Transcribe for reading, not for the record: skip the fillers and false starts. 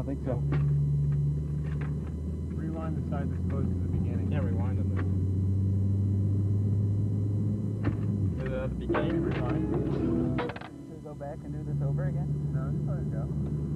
think so. Rewind the side that's close to the beginning. Can't rewind on this. Is it at the beginning? Rewind. Should we go back and do this over again? No, just let it go.